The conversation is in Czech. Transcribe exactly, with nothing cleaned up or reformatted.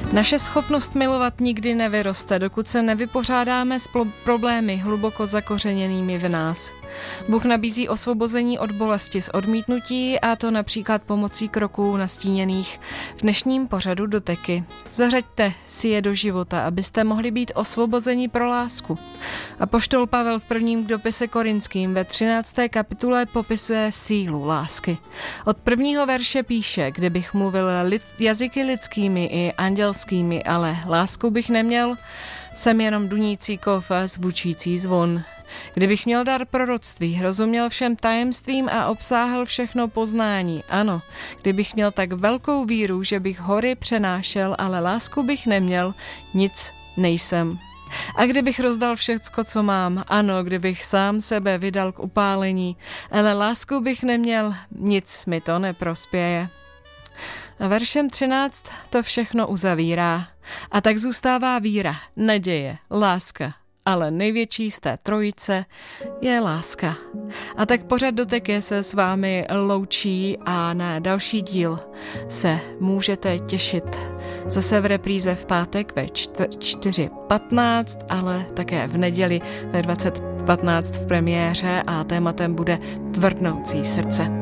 Naše schopnost milovat nikdy nevyroste, dokud se nevypořádáme s problémy hluboko zakořeněnými v nás. Bůh nabízí osvobození od bolesti z odmítnutí, a to například pomocí kroků nastíněných v dnešním pořadu Doteky. Zařaďte si je do života, abyste mohli být osvobozeni pro lásku. Apoštol Pavel v prvním dopise Korinským ve třinácté kapitule popisuje sílu lásky. Od prvního verše píše: kdybych mluvil lid, jazyky lidskými i andělskými, ale lásku bych neměl, jsem jenom dunící kov a zvučící zvon. Kdybych měl dar proroctví, rozuměl všem tajemstvím a obsáhl všechno poznání, ano, kdybych měl tak velkou víru, že bych hory přenášel, ale lásku bych neměl, nic nejsem. A kdybych rozdal všecko, co mám, ano, kdybych sám sebe vydal k upálení, ale lásku bych neměl, nic mi to neprospěje. A veršem třináct to všechno uzavírá. A tak zůstává víra, naděje, láska, ale největší z té trojice je láska. A tak pořad Doteky se s vámi loučí a na další díl se můžete těšit zase v repríze v pátek ve čtyři patnáct, ale také v neděli ve dvacet patnáct v premiéře a tématem bude tvrdnoucí srdce.